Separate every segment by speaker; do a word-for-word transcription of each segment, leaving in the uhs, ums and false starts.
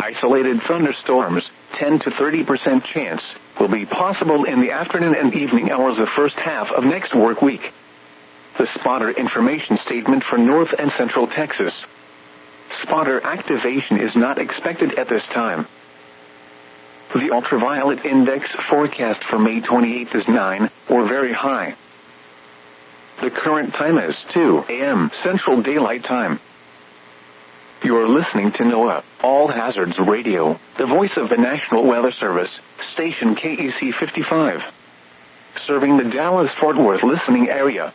Speaker 1: Isolated thunderstorms, ten to thirty percent chance, will be possible in the afternoon and evening hours of first half of next work week. The spotter information statement for North and Central Texas. Spotter activation is not expected at this time. The ultraviolet index forecast for May twenty-eighth is nine, or very high. The current time is two a m Central Daylight Time. You're listening to NOAA, All Hazards Radio, the voice of the National Weather Service, station K E C fifty-five. Serving the Dallas-Fort Worth listening area.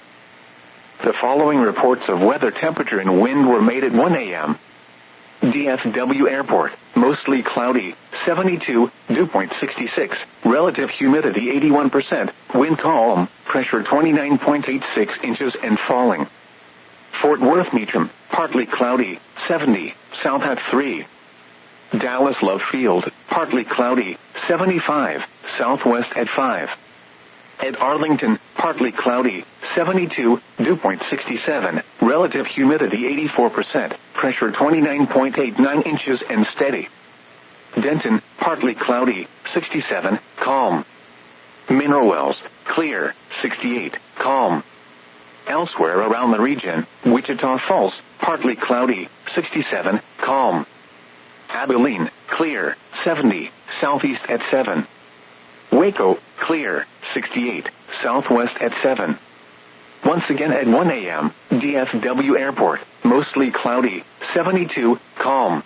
Speaker 1: The following reports of weather, temperature, and wind were made at one a m D F W Airport, mostly cloudy, seventy-two, dew point sixty-six, relative humidity eighty-one percent, wind calm, pressure twenty-nine point eight six inches and falling. Fort Worth Meacham, partly cloudy, seventy, south at three. Dallas Love Field, partly cloudy, seventy-five, southwest at five. At Arlington, partly cloudy, seventy-two, dew point sixty-seven, relative humidity eighty-four percent, pressure twenty-nine point eight nine inches and steady. Denton, partly cloudy, sixty-seven, calm. Mineral Wells, clear, sixty-eight, calm. Elsewhere around the region, Wichita Falls, partly cloudy, sixty-seven, calm. Abilene, clear, seventy, southeast at seven. Waco, clear, sixty-eight, southwest at seven. Once again at one a m, D F W Airport, mostly cloudy, seventy-two, calm.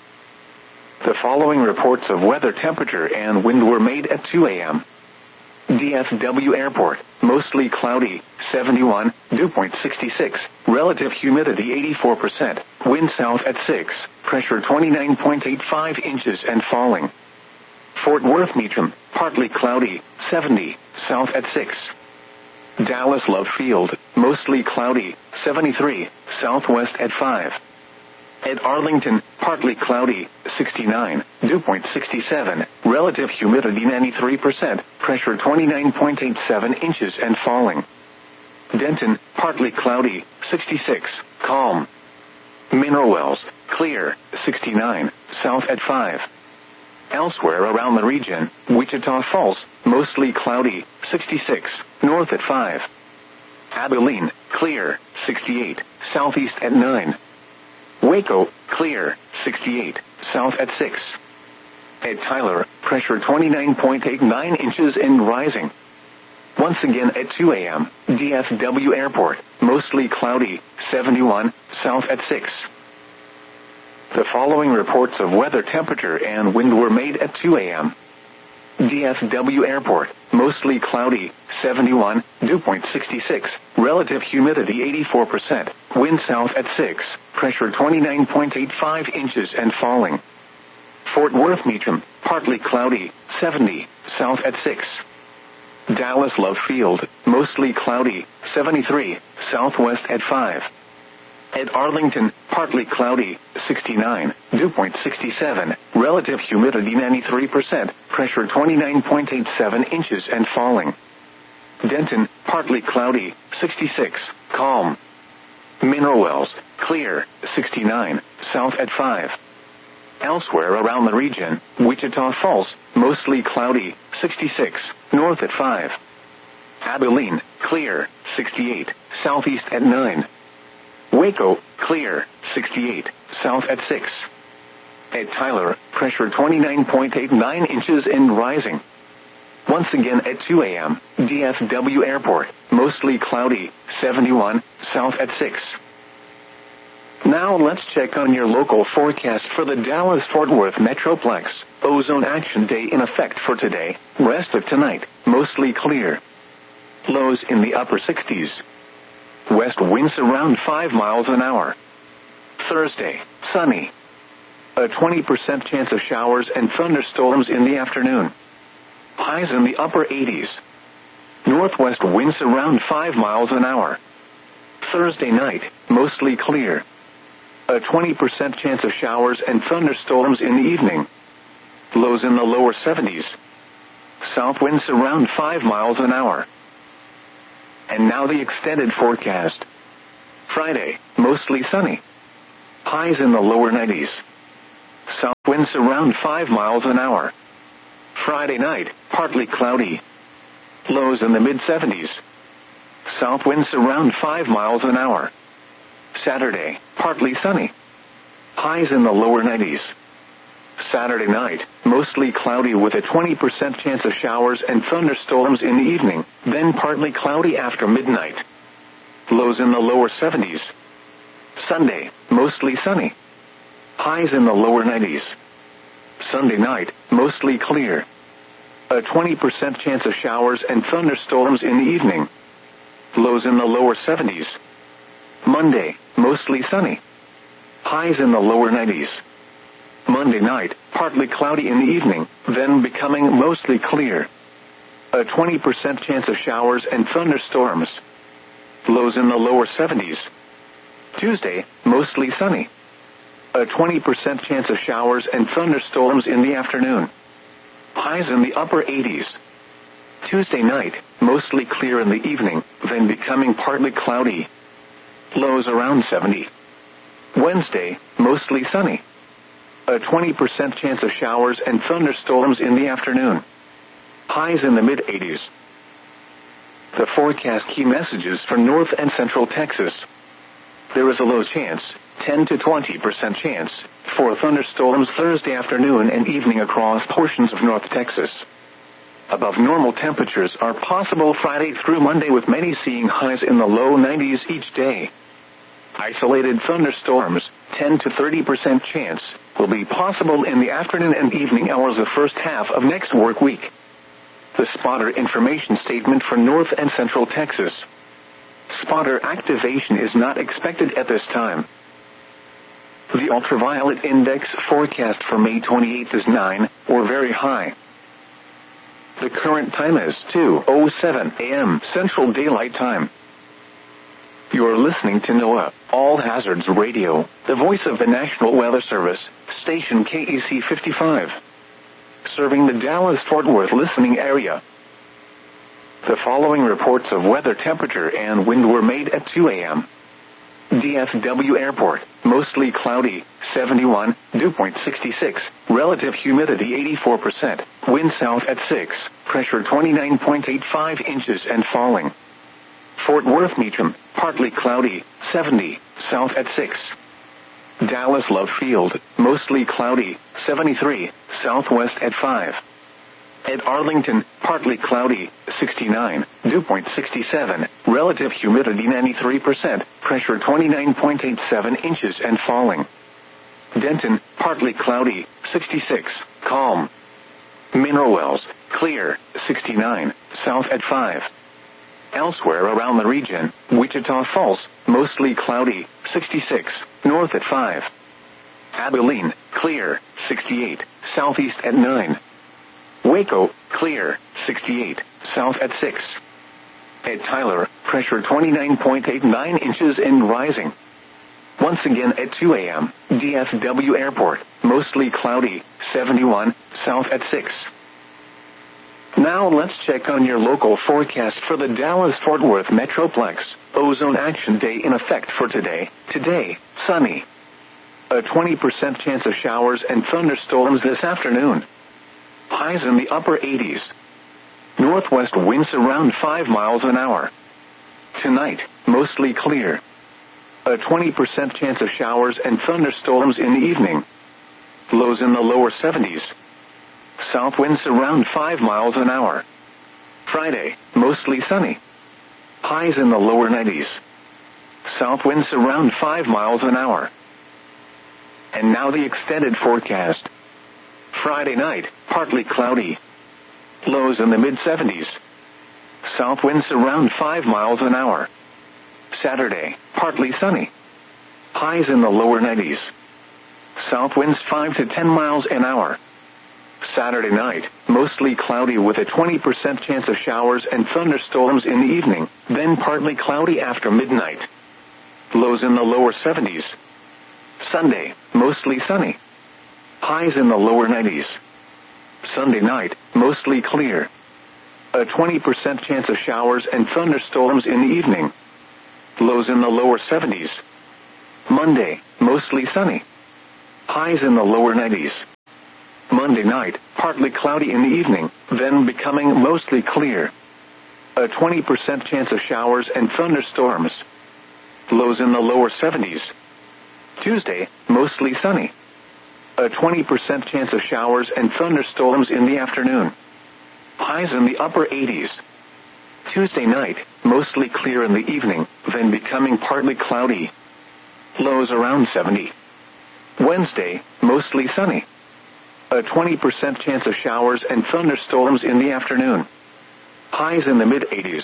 Speaker 1: The following reports of weather, temperature, and wind were made at two a m D F W Airport, mostly cloudy, seventy-one, dew point sixty-six, relative humidity eighty-four percent, wind south at six, pressure twenty-nine point eight five inches and falling. Fort Worth Meacham, partly cloudy, seventy, south at six. Dallas Love Field, mostly cloudy, seventy-three, southwest at five. At Arlington, partly cloudy, sixty-nine, dew point sixty-seven, relative humidity ninety-three percent, pressure twenty-nine point eight seven inches and falling. Denton, partly cloudy, sixty-six, calm. Mineral Wells, clear, sixty-nine, south at five. Elsewhere around the region, Wichita Falls, mostly cloudy, sixty-six, north at five. Abilene, clear, sixty-eight, southeast at nine. Waco, clear, sixty-eight, south at six. At Tyler, pressure twenty-nine point eight nine inches and rising. Once again at two a m, D F W Airport, mostly cloudy, seventy-one, south at six. The following reports of weather, temperature, and wind were made at two a m D F W Airport, mostly cloudy, seventy-one, dew point sixty-six, relative humidity eighty-four percent, wind south at six, pressure twenty-nine point eight five inches and falling. Fort Worth Meacham, partly cloudy, seventy, south at six. Dallas Love Field, mostly cloudy, seventy-three, southwest at five. At Arlington, partly cloudy, sixty-nine, dew point sixty-seven, relative humidity ninety-three percent, pressure twenty-nine point eight seven inches and falling. Denton, partly cloudy, sixty-six, calm. Mineral Wells, clear, sixty-nine, south at five. Elsewhere around the region, Wichita Falls, mostly cloudy, sixty-six, north at five. Abilene, clear, sixty-eight, southeast at nine. Waco, clear, sixty-eight, south at six. At Tyler, pressure twenty-nine point eight nine inches and rising. Once again at two a m, D F W Airport, mostly cloudy, seventy-one, south at six. Now let's check on your local forecast for the Dallas-Fort Worth Metroplex. Ozone Action Day in effect for today, rest of tonight, mostly clear. Lows in the upper sixties. West winds around five miles an hour. Thursday, sunny. A twenty percent chance of showers and thunderstorms in the afternoon. Highs in the upper eighties. Northwest winds around five miles an hour. Thursday night, mostly clear. A twenty percent chance of showers and thunderstorms in the evening. Lows in the lower seventies. South winds around five miles an hour. And now the extended forecast. Friday, mostly sunny. Highs in the lower nineties. South wind winds around five miles an hour. Friday night, partly cloudy. Lows in the mid seventies. South winds around five miles an hour. Saturday, partly sunny. Highs in the lower nineties. Saturday night, mostly cloudy with a twenty percent chance of showers and thunderstorms in the evening, then partly cloudy after midnight. Lows in the lower seventies. Sunday, mostly sunny. Highs in the lower nineties. Sunday night, mostly clear. A twenty percent chance of showers and thunderstorms in the evening. Lows in the lower seventies. Monday, mostly sunny. Highs in the lower nineties. Monday night, partly cloudy in the evening, then becoming mostly clear. A twenty percent chance of showers and thunderstorms. Lows in the lower seventies. Tuesday, mostly sunny. A twenty percent chance of showers and thunderstorms in the afternoon. Highs in the upper eighties. Tuesday night, mostly clear in the evening, then becoming partly cloudy. Lows around seventy. Wednesday, mostly sunny. A twenty percent chance of showers and thunderstorms in the afternoon. Highs in the mid eighties. The forecast key messages for North and Central Texas. There is a low chance, ten to twenty percent chance, for thunderstorms Thursday afternoon and evening across portions of North Texas. Above normal temperatures are possible Friday through Monday, with many seeing highs in the low nineties each day. Isolated thunderstorms, ten to thirty percent chance, will be possible in the afternoon and evening hours of first half of next work week. The spotter information statement for North and Central Texas. Spotter activation is not expected at this time. The ultraviolet index forecast for May twenty-eighth is nine, or very high. The current time is two oh seven a.m. Central Daylight Time. You are listening to NOAA, All Hazards Radio, the voice of the National Weather Service, station K E C fifty-five. Serving the Dallas-Fort Worth listening area. The following reports of weather, temperature, and wind were made at two a.m. D F W Airport, mostly cloudy, seventy-one, dew point sixty-six, relative humidity eighty-four percent, wind south at six, pressure twenty-nine point eight five inches and falling. Fort Worth Meacham, partly cloudy, seventy, south at six. Dallas Love Field, mostly cloudy, seventy-three, southwest at five. At Arlington, partly cloudy, sixty-nine, dew point sixty-seven, relative humidity ninety-three percent, pressure twenty-nine point eight seven inches and falling. Denton, partly cloudy, sixty-six, calm. Mineral Wells, clear, sixty-nine, south at five. Elsewhere around the region, Wichita Falls, mostly cloudy, sixty-six, north at five. Abilene, clear, sixty-eight, southeast at nine. Waco, clear, sixty-eight, south at six. At Tyler, pressure twenty-nine point eight nine inches and rising. Once again at two a.m., D F W Airport, mostly cloudy, seventy-one, south at six. Now let's check on your local forecast for the Dallas-Fort Worth Metroplex. Ozone Action Day in effect for today. Today, sunny. A twenty percent chance of showers and thunderstorms this afternoon. Highs in the upper eighties. Northwest winds around five miles an hour. Tonight, mostly clear. A twenty percent chance of showers and thunderstorms in the evening. Lows in the lower seventies. South winds around five miles an hour. Friday, mostly sunny. Highs in the lower nineties. South winds around five miles an hour. And now the extended forecast. Friday night, partly cloudy. Lows in the mid seventies. South winds around five miles an hour. Saturday, partly sunny. Highs in the lower nineties. South winds five to ten miles an hour. Saturday night, mostly cloudy with a twenty percent chance of showers and thunderstorms in the evening, then partly cloudy after midnight. Lows in the lower seventies. Sunday, mostly sunny. Highs in the lower nineties. Sunday night, mostly clear. A twenty percent chance of showers and thunderstorms in the evening. Lows in the lower seventies. Monday, mostly sunny. Highs in the lower nineties. Monday night, partly cloudy in the evening, then becoming mostly clear. A twenty percent chance of showers and thunderstorms. Lows in the lower seventies. Tuesday, mostly sunny. A twenty percent chance of showers and thunderstorms in the afternoon. Highs in the upper eighties. Tuesday night, mostly clear in the evening, then becoming partly cloudy. Lows around seventy. Wednesday, mostly sunny. A twenty percent chance of showers and thunderstorms in the afternoon. Highs in the mid-eighties.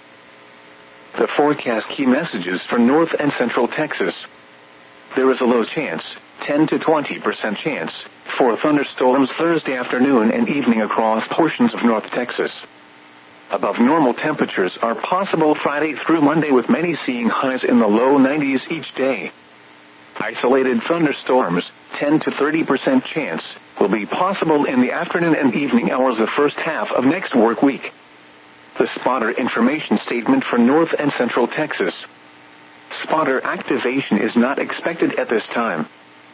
Speaker 1: The forecast key messages for North and Central Texas. There is a low chance, ten to twenty percent chance, for thunderstorms Thursday afternoon and evening across portions of North Texas. Above normal temperatures are possible Friday through Monday, with many seeing highs in the low nineties each day. Isolated thunderstorms, ten to thirty percent chance, will be possible in the afternoon and evening hours of the first half of next work week. The spotter information statement for North and Central Texas. Spotter activation is not expected at this time.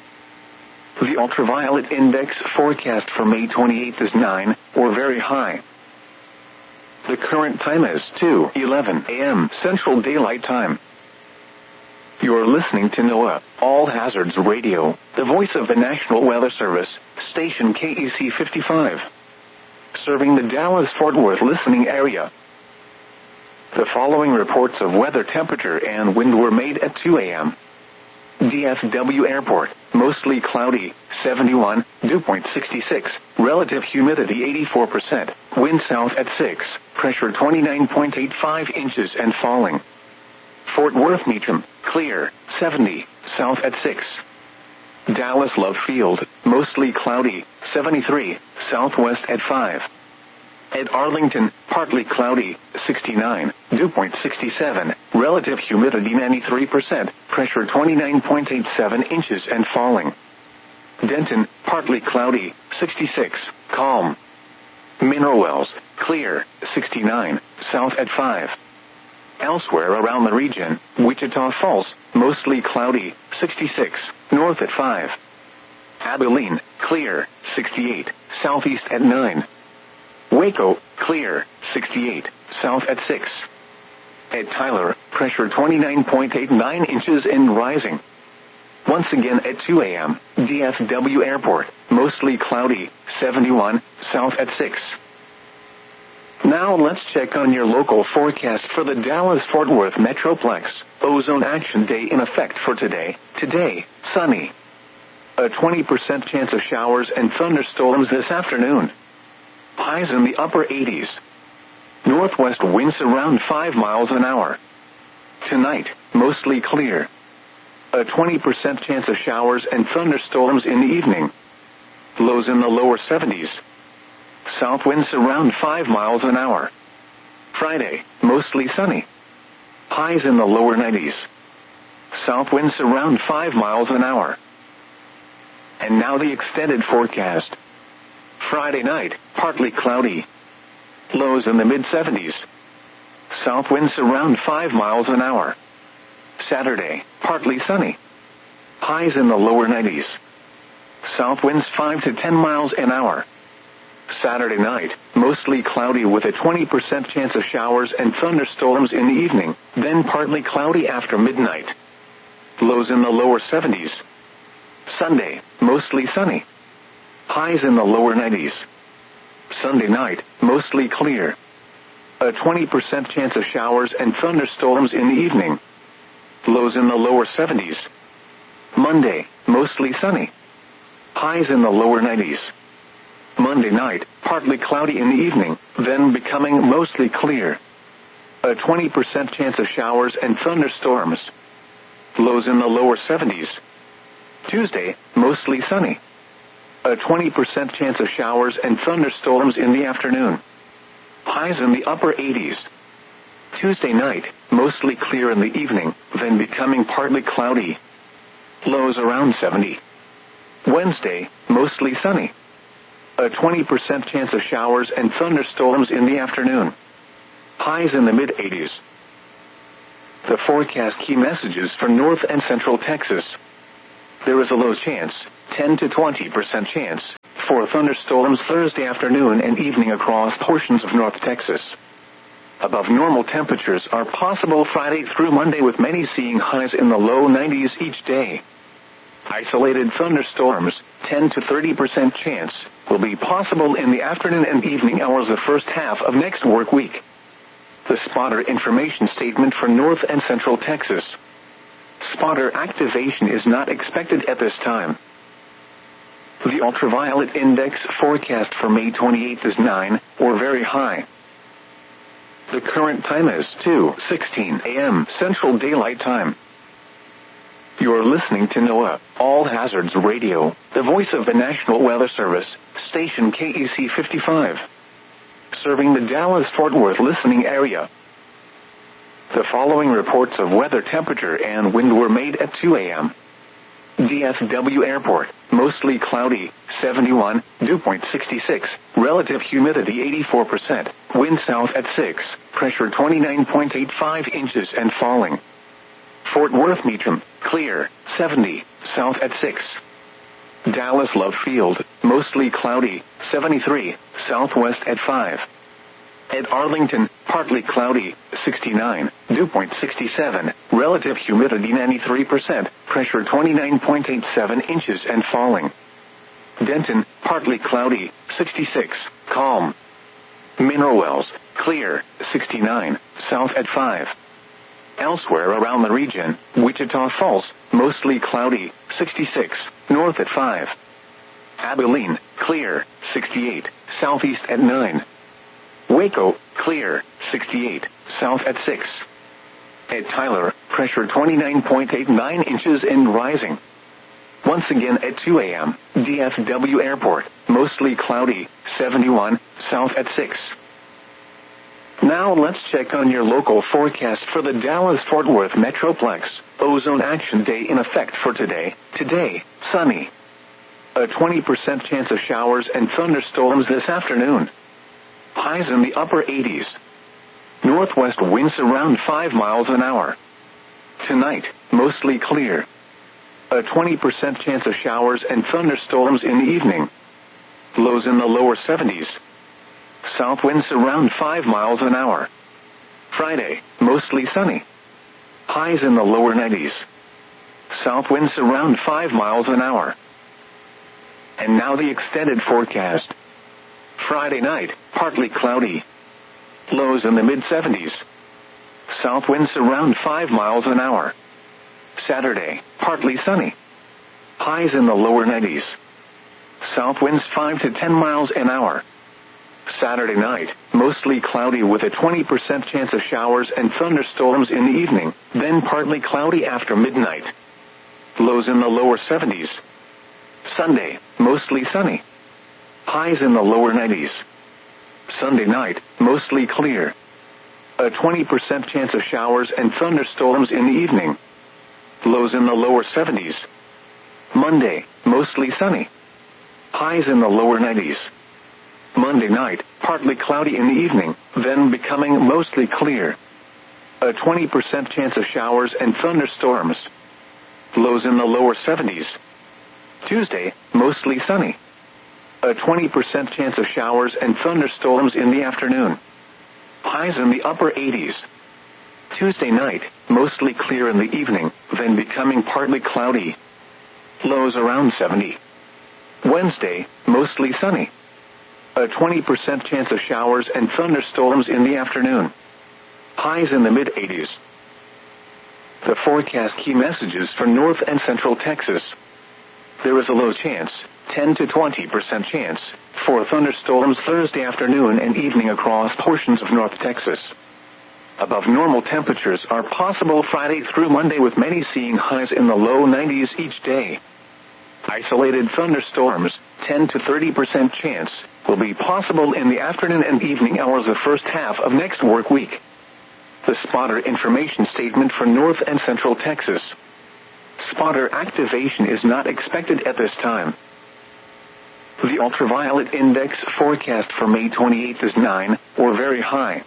Speaker 1: The ultraviolet index forecast for May twenty-eighth is nine, or very high. The current time is two eleven a.m. Central Daylight Time. You're listening to NOAA, All Hazards Radio, the voice of the National Weather Service, station K E C fifty-five. Serving the Dallas-Fort Worth listening area. The following reports of weather, temperature, and wind were made at two a.m. D F W Airport, mostly cloudy, seventy-one, dew point sixty-six, relative humidity eighty-four percent, wind south at six, pressure twenty-nine point eight five inches and falling. Fort Worth Meacham, clear, seventy, south at six. Dallas Love Field, mostly cloudy, seventy-three, southwest at five. At Arlington, partly cloudy, sixty-nine, dew point sixty-seven, relative humidity ninety-three percent, pressure twenty-nine point eight seven inches and falling. Denton, partly cloudy, sixty-six, calm. Mineral Wells, clear, sixty-nine, south at five. Elsewhere around the region, Wichita Falls, mostly cloudy, sixty-six, north at five. Abilene, clear, sixty-eight, southeast at nine. Waco, clear, sixty-eight, south at six. At Tyler, pressure twenty-nine point eight nine inches and rising. Once again at two a.m., D F W Airport, mostly cloudy, seventy-one, south at six. Now let's check on your local forecast for the Dallas-Fort Worth Metroplex. Ozone Action Day in effect for today. Today, sunny. A twenty percent chance of showers and thunderstorms this afternoon. Highs in the upper eighties. Northwest winds around five miles an hour. Tonight, mostly clear. A twenty percent chance of showers and thunderstorms in the evening. Lows in the lower seventies. South winds around five miles an hour. Friday, mostly sunny. Highs in the lower nineties. South winds around five miles an hour. And now the extended forecast. Friday night, partly cloudy. Lows in the mid-seventies. South winds around five miles an hour. Saturday, partly sunny. Highs in the lower nineties. South winds five to ten miles an hour. Saturday night, mostly cloudy with a twenty percent chance of showers and thunderstorms in the evening, then partly cloudy after midnight. Lows in the lower seventies. Sunday, mostly sunny. Highs in the lower nineties. Sunday night, mostly clear. A twenty percent chance of showers and thunderstorms in the evening. Lows in the lower seventies. Monday, mostly sunny. Highs in the lower nineties. Monday night, partly cloudy in the evening, then becoming mostly clear. A twenty percent chance of showers and thunderstorms. Lows in the lower seventies. Tuesday, mostly sunny. A twenty percent chance of showers and thunderstorms in the afternoon. Highs in the upper eighties. Tuesday night, mostly clear in the evening, then becoming partly cloudy. Lows around seventy. Wednesday, mostly sunny. A twenty percent chance of showers and thunderstorms in the afternoon. Highs in the mid-eighties. The forecast key messages for North and Central Texas. There is a low chance, ten to twenty percent chance, for thunderstorms Thursday afternoon and evening across portions of North Texas. Above normal temperatures are possible Friday through Monday, with many seeing highs in the low nineties each day. Isolated thunderstorms, ten to thirty percent chance, will be possible in the afternoon and evening hours of the first half of next work week. The spotter information statement for North and Central Texas. Spotter activation is not expected at this time. The ultraviolet index forecast for May twenty-eighth is nine, or very high. The current time is two sixteen a.m. Central Daylight Time. You're listening to NOAA All Hazards Radio, the voice of the National Weather Service, station K E C fifty-five, serving the Dallas-Fort Worth listening area. The following reports of weather, temperature, and wind were made at two a.m. D F W Airport, mostly cloudy, seventy-one, dew point sixty-six, relative humidity eighty-four percent, wind south at six, pressure twenty-nine point eight five inches and falling. Fort Worth Meacham, clear, seventy, south at six. Dallas Love Field, mostly cloudy, seventy-three, southwest at five. At Arlington, partly cloudy, sixty-nine, dew point sixty-seven, relative humidity ninety-three percent, pressure twenty-nine point eight seven inches and falling. Denton, partly cloudy, sixty-six, calm. Mineral Wells, clear, sixty-nine, south at five. Elsewhere around the region, Wichita Falls, mostly cloudy, sixty-six, north at five. Abilene, clear, sixty-eight, southeast at nine. Waco, clear, sixty-eight, south at six. At Tyler, pressure twenty-nine point eight nine inches and rising. Once again at two a.m., D F W Airport, mostly cloudy, seventy-one, south at six. Now let's check on your local forecast for the Dallas-Fort Worth Metroplex. Ozone Action Day in effect for today. Today, sunny. A twenty percent chance of showers and thunderstorms this afternoon. Highs in the upper eighties. Northwest winds around five miles an hour. Tonight, mostly clear. A twenty percent chance of showers and thunderstorms in the evening. Lows in the lower seventies. South winds around five miles an hour. Friday, mostly sunny. Highs in the lower nineties. South winds around five miles an hour. And now the extended forecast. Friday night, partly cloudy. Lows in the mid-seventies. South winds around five miles an hour. Saturday, partly sunny. Highs in the lower nineties. South winds five to ten miles an hour. Saturday night, mostly cloudy with a twenty percent chance of showers and thunderstorms in the evening, then partly cloudy after midnight. Lows in the lower seventies. Sunday, mostly sunny. Highs in the lower nineties. Sunday night, mostly clear. A twenty percent chance of showers and thunderstorms in the evening. Lows in the lower seventies. Monday, mostly sunny. Highs in the lower nineties. Monday night, partly cloudy in the evening, then becoming mostly clear. A twenty percent chance of showers and thunderstorms. Lows in the lower seventies. Tuesday, mostly sunny. A twenty percent chance of showers and thunderstorms in the afternoon. Highs in the upper eighties. Tuesday night, mostly clear in the evening, then becoming partly cloudy. Lows around seventy. Wednesday, mostly sunny. A twenty percent chance of showers and thunderstorms in the afternoon. Highs in the mid-eighties. The forecast key messages for North and Central Texas. There is a low chance, ten to twenty percent chance, for thunderstorms Thursday afternoon and evening across portions of North Texas. Above normal temperatures are possible Friday through Monday, with many seeing highs in the low nineties each day. Isolated thunderstorms, ten to thirty percent chance, will be possible in the afternoon and evening hours of the first half of next work week. The spotter information statement for North and Central Texas. Spotter activation is not expected at this time. The ultraviolet index forecast for May twenty-eighth is nine, or very high.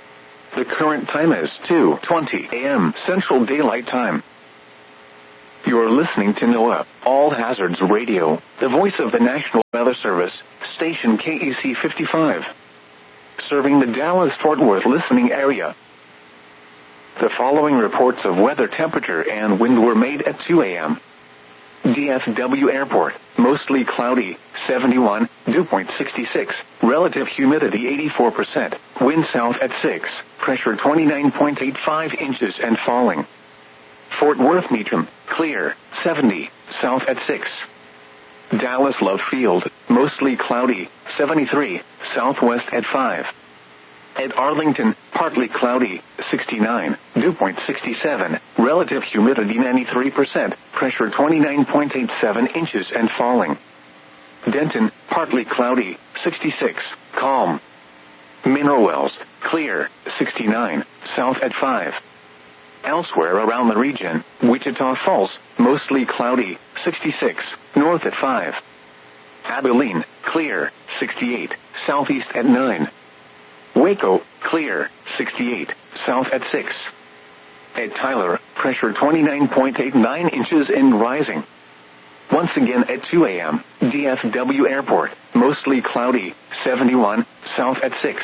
Speaker 1: The current time is two twenty a.m. Central Daylight Time. Your You're listening to NOAA, All Hazards Radio, the voice of the National Weather Service, station K E C fifty-five. Serving the Dallas-Fort Worth listening area. The following reports of weather temperature and wind were made at two a.m. D F W Airport, mostly cloudy, seventy-one, dew point sixty-six, relative humidity eighty-four percent, wind south at six, pressure twenty-nine point eight five inches and falling. Fort Worth Meacham, clear, seventy, south at six. Dallas Love Field, mostly cloudy, seventy-three, southwest at five. At Arlington, partly cloudy, sixty-nine, dew point sixty-seven, relative humidity ninety-three percent, pressure twenty-nine point eight seven inches and falling. Denton, partly cloudy, sixty-six, calm. Mineral Wells, clear, sixty-nine, south at five. Elsewhere around the region, Wichita Falls, mostly cloudy, sixty-six, north at five. Abilene, clear, sixty-eight, southeast at nine. Waco, clear, sixty-eight, south at six. At Tyler, pressure twenty-nine point eight nine inches and rising. Once again at two a.m., D F W Airport, mostly cloudy, seventy-one, south at six.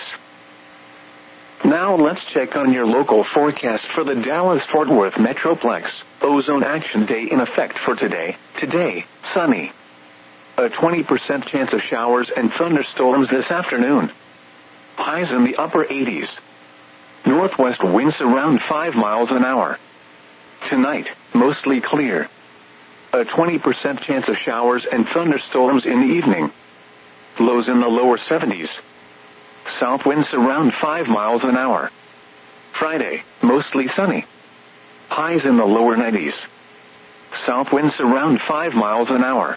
Speaker 1: Now let's check on your local forecast for the Dallas-Fort Worth Metroplex. Ozone Action Day in effect for today. Today, sunny. A twenty percent chance of showers and thunderstorms this afternoon. Highs in the upper eighties. Northwest winds around five miles an hour. Tonight, mostly clear. A twenty percent chance of showers and thunderstorms in the evening. Lows in the lower seventies. South winds around five miles an hour. Friday, mostly sunny. Highs in the lower nineties. South winds around five miles an hour.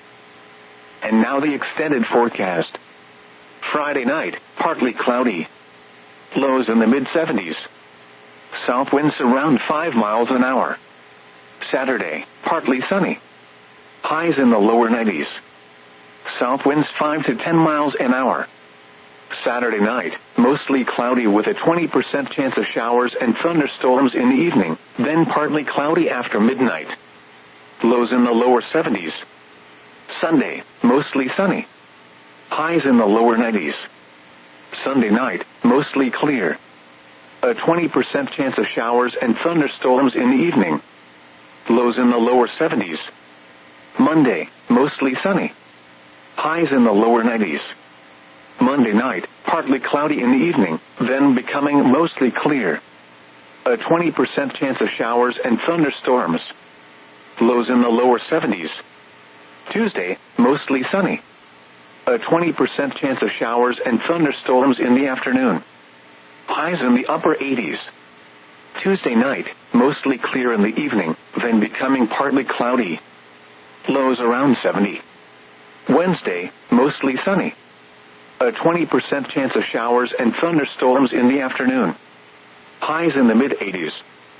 Speaker 1: And now the extended forecast. Friday night, partly cloudy. Lows in the mid-seventies. South winds around five miles an hour. Saturday, partly sunny. Highs in the lower nineties. South winds five to ten miles an hour. Saturday night, mostly cloudy with a twenty percent chance of showers and thunderstorms in the evening, then partly cloudy after midnight. Lows in the lower seventies. Sunday, mostly sunny. Highs in the lower nineties. Sunday night, mostly clear. A twenty percent chance of showers and thunderstorms in the evening. Lows in the lower seventies. Monday, mostly sunny. Highs in the lower nineties. Monday night, partly cloudy in the evening, then becoming mostly clear. A twenty percent chance of showers and thunderstorms. Lows in the lower seventies. Tuesday, mostly sunny. A twenty percent chance of showers and thunderstorms in the afternoon. Highs in the upper eighties. Tuesday night, mostly clear in the evening, then becoming partly cloudy. Lows around seventy. Wednesday, mostly sunny. A twenty percent chance of showers and thunderstorms in the afternoon. Highs in the mid-eighties.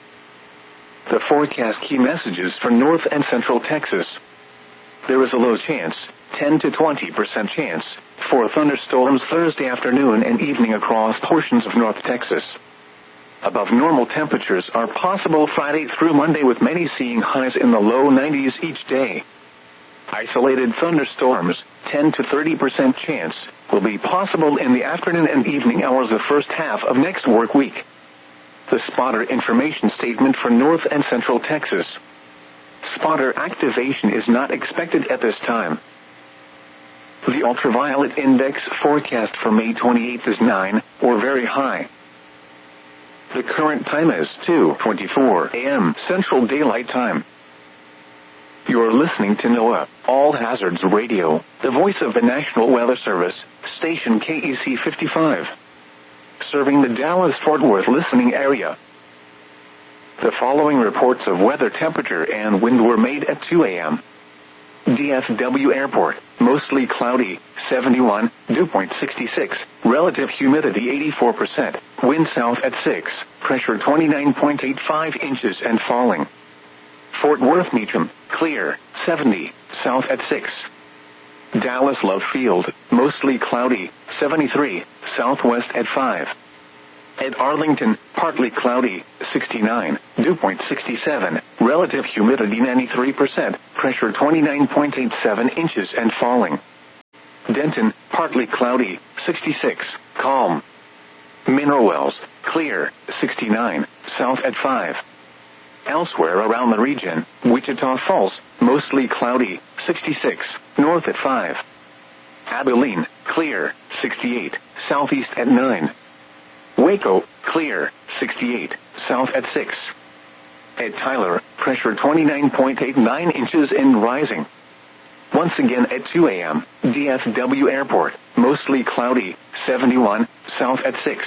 Speaker 1: The forecast key messages for North and Central Texas. There is a low chance, ten to twenty percent chance, for thunderstorms Thursday afternoon and evening across portions of North Texas. Above normal temperatures are possible Friday through Monday, with many seeing highs in the low nineties each day. Isolated thunderstorms, ten to thirty percent chance, will be possible in the afternoon and evening hours of the first half of next work week. The spotter information statement for North and Central Texas. Spotter activation is not expected at this time. The ultraviolet index forecast for May twenty-eighth is nine, or very high. The current time is two twenty-four a.m. Central Daylight Time. You're listening to NOAA, All Hazards Radio, the voice of the National Weather Service, station K E C fifty-five. Serving the Dallas-Fort Worth listening area. The following reports of weather temperature and wind were made at two a.m. D F W Airport, mostly cloudy, seventy-one, dew point sixty-six, relative humidity eighty-four percent, wind south at six, pressure twenty-nine point eight five inches and falling. Fort Worth Meacham, clear, seventy, south at six. Dallas Love Field, mostly cloudy, seventy-three, southwest at five. At Arlington, partly cloudy, sixty-nine. Dew point sixty-seven. Relative humidity ninety-three percent. Pressure twenty-nine point eight seven inches and falling. Denton, partly cloudy, sixty-six. Calm. Mineral Wells, clear, sixty-nine. South at five. Elsewhere around the region, Wichita Falls, mostly cloudy, sixty-six. North at five. Abilene, clear, sixty-eight. Southeast at nine. Waco, clear, sixty-eight. South at six. At Tyler, pressure twenty-nine point eight nine inches and rising. Once again at two a.m., D F W Airport, mostly cloudy, seventy-one. South at six.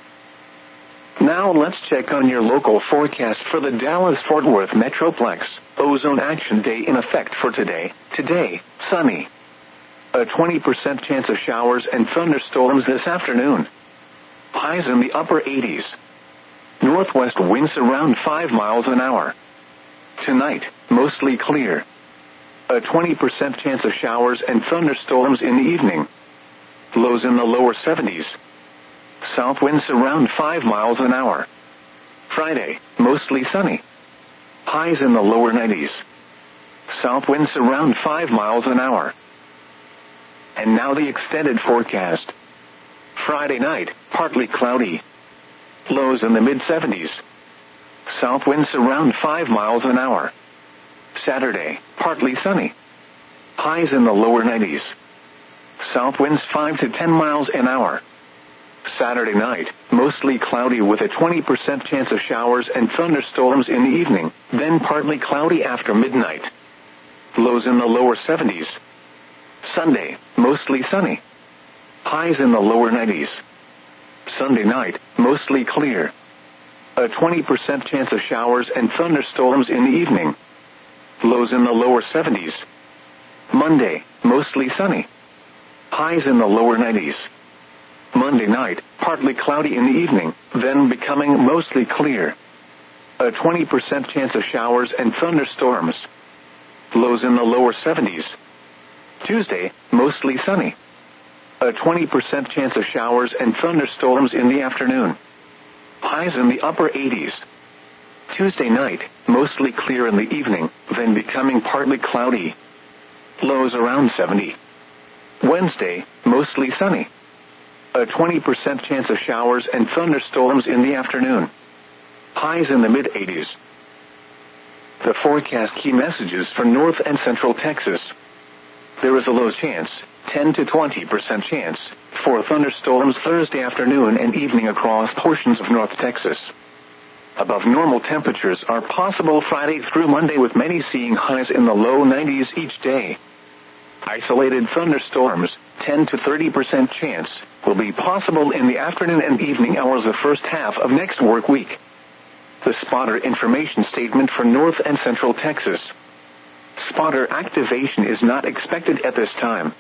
Speaker 1: Now let's check on your local forecast for the Dallas-Fort Worth Metroplex. Ozone Action Day in effect for today. Today, sunny. A twenty percent chance of showers and thunderstorms this afternoon. Highs in the upper eighties. Northwest winds around five miles an hour. Tonight, mostly clear. A twenty percent chance of showers and thunderstorms in the evening. Lows in the lower seventies. South winds around five miles an hour. Friday, mostly sunny. Highs in the lower nineties. South winds around five miles an hour. And now the extended forecast. Friday night, partly cloudy. Lows in the mid-seventies. South winds around five miles an hour. Saturday, partly sunny. Highs in the lower nineties. South winds five to ten miles an hour. Saturday night, mostly cloudy with a twenty percent chance of showers and thunderstorms in the evening, then partly cloudy after midnight. Lows in the lower seventies. Sunday, mostly sunny. Highs in the lower nineties. Sunday night, mostly clear. A twenty percent chance of showers and thunderstorms in the evening. Lows in the lower seventies. Monday, mostly sunny. Highs in the lower nineties. Monday night, partly cloudy in the evening, then becoming mostly clear. A twenty percent chance of showers and thunderstorms. Lows in the lower seventies. Tuesday, mostly sunny. A twenty percent chance of showers and thunderstorms in the afternoon. Highs in the upper eighties. Tuesday night, mostly clear in the evening, then becoming partly cloudy. Lows around seventy. Wednesday, mostly sunny. A twenty percent chance of showers and thunderstorms in the afternoon. Highs in the mid-eighties. The forecast key messages for North and Central Texas. There is a low chance, ten to twenty percent chance, for thunderstorms Thursday afternoon and evening across portions of North Texas. Above normal temperatures are possible Friday through Monday, with many seeing highs in the low nineties each day. Isolated thunderstorms, ten to thirty percent chance, will be possible in the afternoon and evening hours of first half of next work week. The spotter information statement for North and Central Texas. Spotter activation is not expected at this time.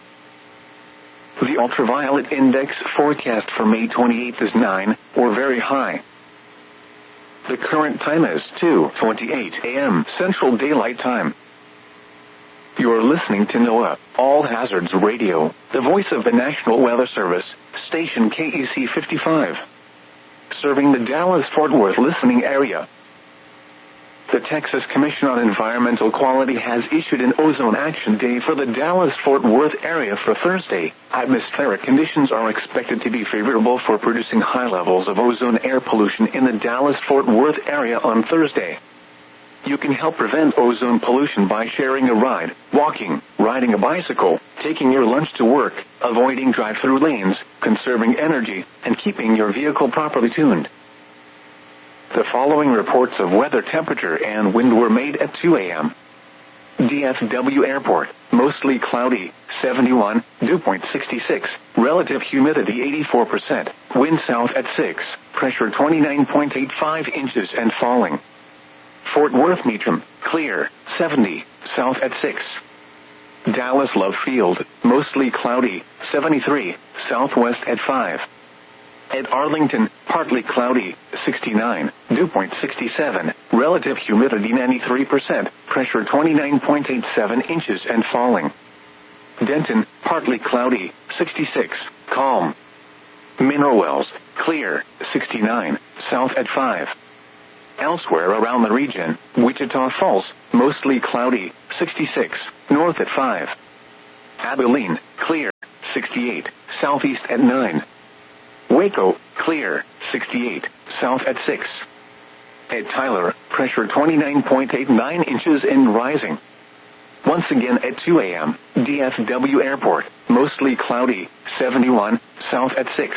Speaker 1: The ultraviolet index forecast for May twenty-eighth is nine, or very high. The current time is two twenty-eight a.m. Central Daylight Time. You're listening to NOAA, All Hazards Radio, the voice of the National Weather Service, station K E C fifty-five. Serving the Dallas-Fort Worth listening area. The Texas Commission on Environmental Quality has issued an Ozone Action Day for the Dallas-Fort Worth area for Thursday. Atmospheric conditions are expected to be favorable for producing high levels of ozone air pollution in the Dallas-Fort Worth area on Thursday. You can help prevent ozone pollution by sharing a ride, walking, riding a bicycle, taking your lunch to work, avoiding drive-through lanes, conserving energy, and keeping your vehicle properly tuned. The following reports of weather, temperature, and wind were made at two a.m. D F W Airport, mostly cloudy, seventy-one, dew point sixty-six, relative humidity eighty-four percent, wind south at six, pressure twenty-nine point eight five inches and falling. Fort Worth Meacham, clear, seventy, south at six. Dallas Love Field, mostly cloudy, seventy-three, southwest at five. At Arlington, partly cloudy, sixty-nine, dew point sixty-seven, relative humidity ninety-three percent, pressure twenty-nine point eight seven inches and falling. Denton, partly cloudy, sixty-six, calm. Mineral Wells, clear, sixty-nine, south at five. Elsewhere around the region, Wichita Falls, mostly cloudy, sixty-six, north at five. Abilene, clear, sixty-eight, southeast at nine. Waco, clear, sixty-eight, south at six. At Tyler, pressure twenty-nine point eight nine inches and rising. Once again at two a.m., D F W Airport, mostly cloudy, seventy-one, south at six.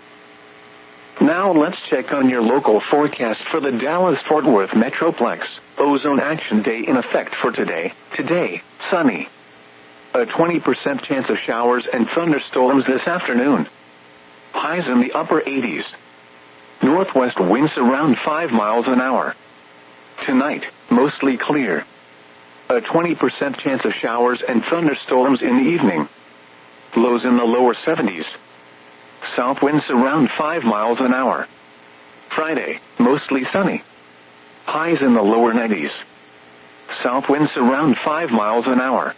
Speaker 1: Now let's check on your local forecast for the Dallas-Fort Worth Metroplex. Ozone Action Day in effect for today. Today, sunny. A twenty percent chance of showers and thunderstorms this afternoon. Highs in the upper eighties. Northwest winds around five miles an hour. Tonight, mostly clear. A twenty percent chance of showers and thunderstorms in the evening. Lows in the lower seventies. South winds around five miles an hour. Friday, mostly sunny. Highs in the lower nineties. South winds around five miles an hour.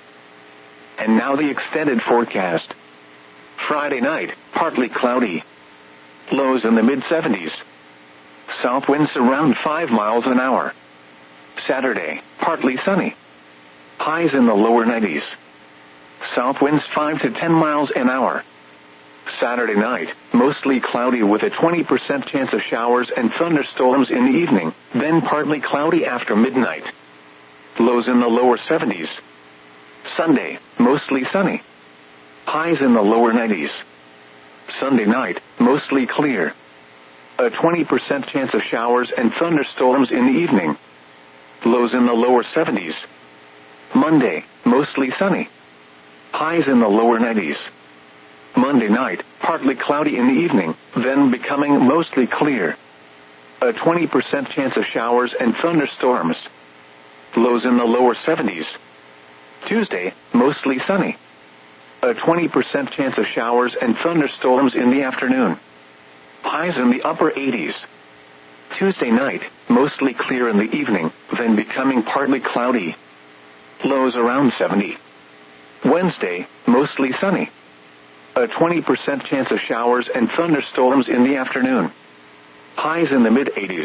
Speaker 1: And now the extended forecast. Friday night, partly cloudy. Lows in the mid-seventies. South winds around five miles an hour. Saturday, partly sunny. Highs in the lower nineties. South winds five to ten miles an hour. Saturday night, mostly cloudy with a twenty percent chance of showers and thunderstorms in the evening, then partly cloudy after midnight. Lows in the lower seventies. Sunday, mostly sunny. Highs in the lower nineties. Sunday night, mostly clear. A twenty percent chance of showers and thunderstorms in the evening. Lows in the lower seventies. Monday, mostly sunny. Highs in the lower nineties. Monday night, partly cloudy in the evening, then becoming mostly clear. A twenty percent chance of showers and thunderstorms. Lows in the lower seventies. Tuesday, mostly sunny. A twenty percent chance of showers and thunderstorms in the afternoon. Highs in the upper eighties. Tuesday night, mostly clear in the evening, then becoming partly cloudy. Lows around seventy. Wednesday, mostly sunny. A twenty percent chance of showers and thunderstorms in the afternoon. Highs in the mid-eighties.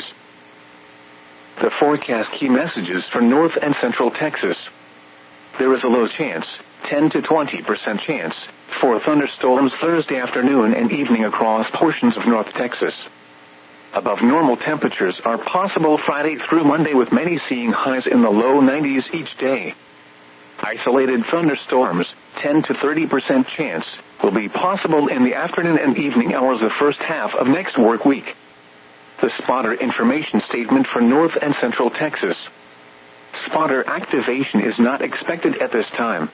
Speaker 1: The forecast key messages for North and Central Texas. There is a low chance, ten to twenty percent chance, for thunderstorms Thursday afternoon and evening across portions of North Texas. Above normal temperatures are possible Friday through Monday, with many seeing highs in the low nineties each day. Isolated thunderstorms, ten to thirty percent chance, will be possible in the afternoon and evening hours of the first half of next work week. The spotter information statement for North and Central Texas. Spotter activation is not expected at this time.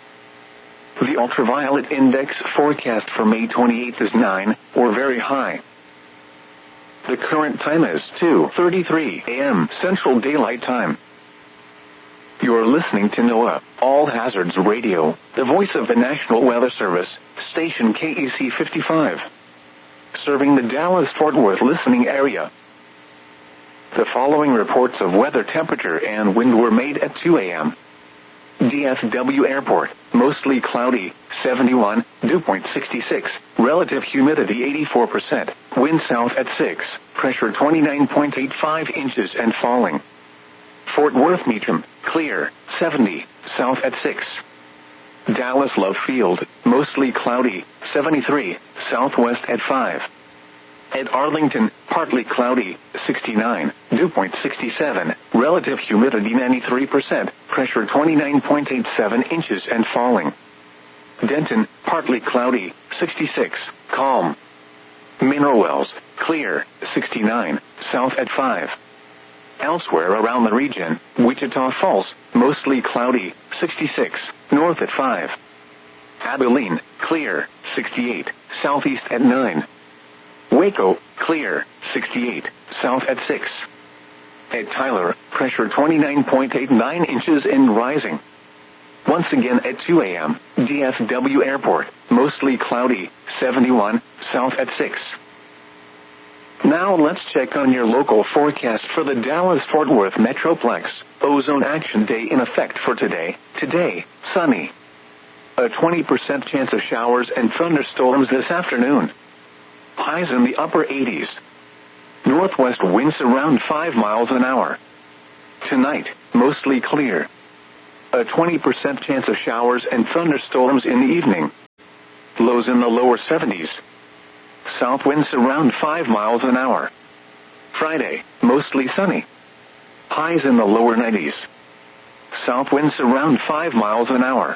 Speaker 1: The ultraviolet index forecast for May twenty-eighth is nine, or very high. The current time is two thirty-three a.m. Central Daylight Time. You're listening to NOAA, All Hazards Radio, the voice of the National Weather Service, station K E C fifty-five. Serving the Dallas-Fort Worth listening area. The following reports of weather, temperature, and wind were made at two a.m. D F W Airport, mostly cloudy, seventy-one, dew point sixty-six, relative humidity eighty-four percent, wind south at six, pressure twenty-nine point eight five inches and falling. Fort Worth Meacham, clear, seventy, south at six. Dallas Love Field, mostly cloudy, seventy-three, southwest at five. At Arlington, partly cloudy, sixty-nine, dew point sixty-seven, relative humidity ninety-three percent, pressure twenty-nine point eight seven inches and falling. Denton, partly cloudy, sixty-six, calm. Mineral Wells, clear, sixty-nine, south at five. Elsewhere around the region, Wichita Falls, mostly cloudy, sixty-six, north at five. Abilene, clear, sixty-eight, southeast at nine. Waco, clear, sixty-eight, south at six. At Tyler, pressure twenty-nine point eight nine inches and rising. Once again at two a.m., D F W Airport, mostly cloudy, seventy-one, south at six. Now let's check on your local forecast for the Dallas-Fort Worth Metroplex. Ozone Action Day in effect for today. Today, sunny. A twenty percent chance of showers and thunderstorms this afternoon. highs in the upper eighties. Northwest winds around five miles an hour. Tonight, mostly clear. A twenty percent chance of showers and thunderstorms in the evening. Lows in the lower seventies. South winds around five miles an hour. Friday, mostly sunny. Highs in the lower nineties. South winds around five miles an hour.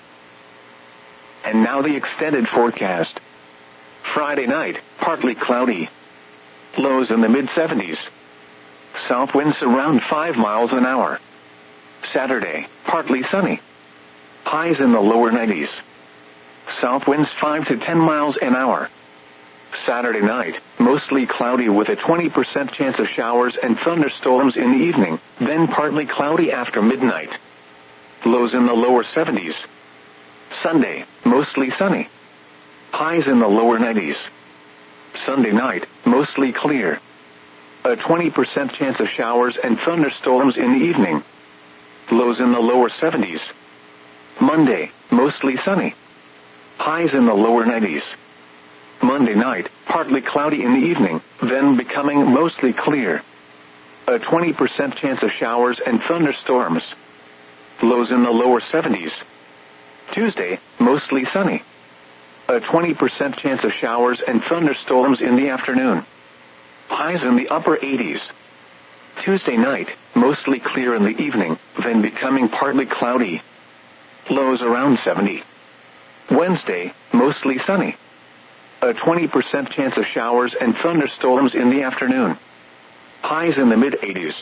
Speaker 1: And now the extended forecast. Friday night, partly cloudy. Lows in the mid seventies. South winds around five miles an hour. Saturday, partly sunny. Highs in the lower nineties. South winds five to ten miles an hour. Saturday night, mostly cloudy with a twenty percent chance of showers and thunderstorms in the evening, then partly cloudy after midnight. Lows in the lower seventies. Sunday, mostly sunny. Highs in the lower nineties. Sunday night, mostly clear. A twenty percent chance of showers and thunderstorms in the evening. Lows in the lower seventies. Monday, mostly sunny. Highs in the lower nineties. Monday night, partly cloudy in the evening, then becoming mostly clear. A twenty percent chance of showers and thunderstorms. Lows in the lower seventies. Tuesday, mostly sunny. A twenty percent chance of showers and thunderstorms in the afternoon. Highs in the upper eighties. Tuesday night, mostly clear in the evening, then becoming partly cloudy. Lows around seventy. Wednesday, mostly sunny. A twenty percent chance of showers and thunderstorms in the afternoon. Highs in the mid eighties.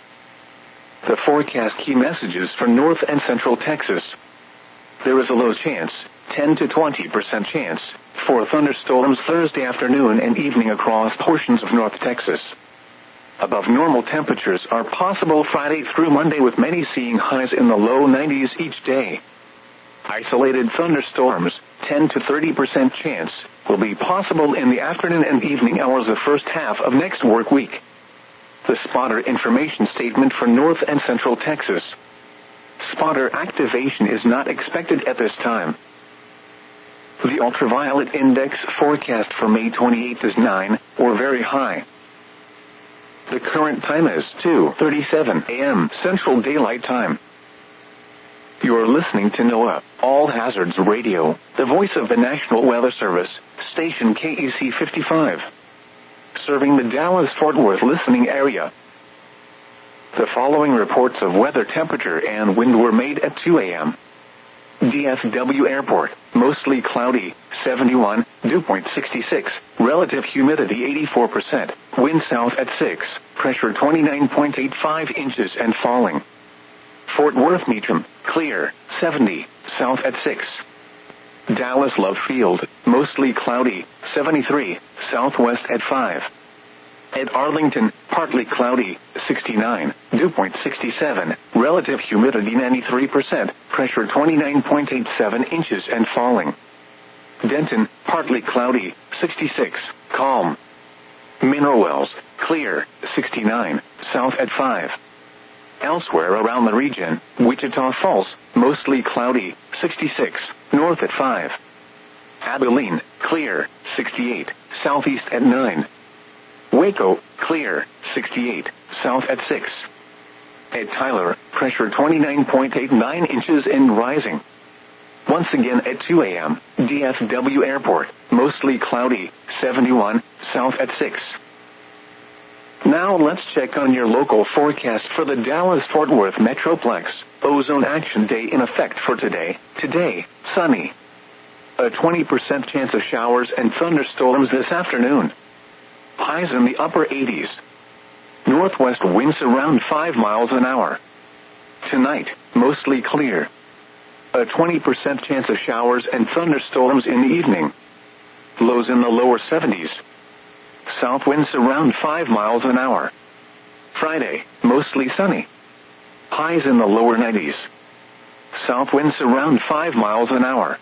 Speaker 1: The forecast key messages for North and Central Texas. There is a low chance, ten to twenty percent chance, for thunderstorms Thursday afternoon and evening across portions of North Texas. Above normal temperatures are possible Friday through Monday, with many seeing highs in the low nineties each day. Isolated thunderstorms, ten to thirty percent chance, will be possible in the afternoon and evening hours of the first half of next work week. The spotter information statement for North and Central Texas. Spotter activation is not expected at this time. The ultraviolet index forecast for May twenty-eighth is nine, or very high. The current time is two thirty-seven a.m. Central Daylight Time. You are listening to NOAA, All Hazards Radio, the voice of the National Weather Service, station K E C fifty-five. Serving the Dallas-Fort Worth listening area. The following reports of weather, temperature, and wind were made at two a.m. D F W Airport, mostly cloudy, seventy-one, dew point sixty-six, relative humidity eighty-four percent, wind south at six, pressure twenty-nine point eight five inches and falling. Fort Worth Meacham, clear, seventy, south at six. Dallas Love Field, mostly cloudy, seventy-three, southwest at five. At Arlington, partly cloudy, sixty-nine, dew point sixty-seven, relative humidity ninety-three percent, pressure twenty-nine point eight seven inches and falling. Denton, partly cloudy, sixty-six, calm. Mineral Wells, clear, sixty-nine, south at five. Elsewhere around the region, Wichita Falls, mostly cloudy, sixty-six, north at five. Abilene, clear, sixty-eight, southeast at nine. Waco, clear, sixty-eight, south at six. At Tyler, pressure twenty-nine point eight nine inches and rising. Once again at two a.m., D F W Airport, mostly cloudy, seventy-one, south at six. Now let's check on your local forecast for the Dallas-Fort Worth Metroplex. Ozone Action Day in effect for today. Today, sunny. A twenty percent chance of showers and thunderstorms this afternoon. Highs in the upper eighties. Northwest winds around five miles an hour. Tonight, mostly clear. A twenty percent chance of showers and thunderstorms in the evening. Lows in the lower seventies. South winds around five miles an hour. Friday, mostly sunny. Highs in the lower nineties. South winds around five miles an hour.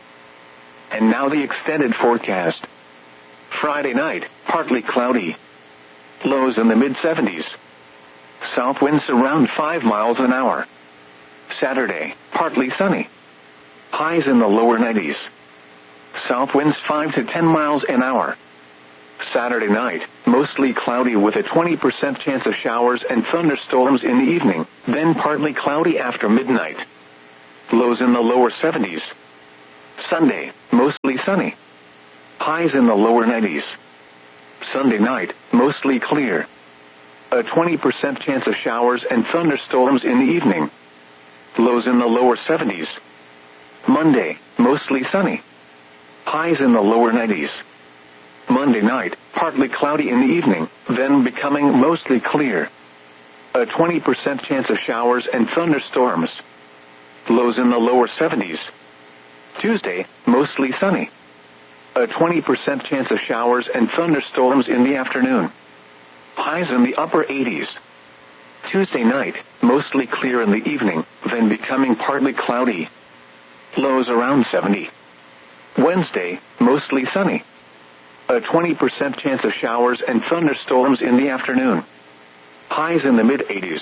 Speaker 1: And now the extended forecast. Friday night, partly cloudy. Lows in the mid seventies. South winds around five miles an hour. Saturday, partly sunny. Highs in the lower nineties. South winds five to ten miles an hour. Saturday night, mostly cloudy with a twenty percent chance of showers and thunderstorms in the evening, then partly cloudy after midnight. Lows in the lower seventies. Sunday, mostly sunny. Highs in the lower nineties. Sunday night, mostly clear. A twenty percent chance of showers and thunderstorms in the evening. Lows in the lower seventies. Monday, mostly sunny. Highs in the lower nineties. Monday night, partly cloudy in the evening, then becoming mostly clear. A twenty percent chance of showers and thunderstorms. Lows in the lower seventies. Tuesday, mostly sunny. A twenty percent chance of showers and thunderstorms in the afternoon. Highs in the upper eighties. Tuesday night, mostly clear in the evening, then becoming partly cloudy. Lows around seventy. Wednesday, mostly sunny. A twenty percent chance of showers and thunderstorms in the afternoon. Highs in the mid-eighties.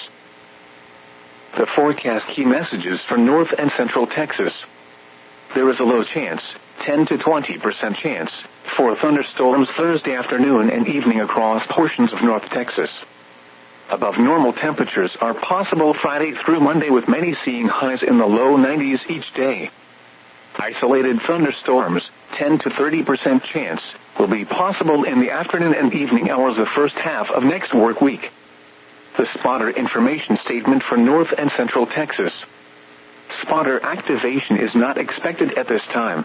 Speaker 1: The forecast key messages for North and Central Texas. There is a low chance, ten to twenty percent chance, for thunderstorms Thursday afternoon and evening across portions of North Texas. Above normal temperatures are possible Friday through Monday, with many seeing highs in the low nineties each day. Isolated thunderstorms, ten to thirty percent chance, will be possible in the afternoon and evening hours of the first half of next work week. The spotter information statement for North and Central Texas. Spotter activation is not expected at this time.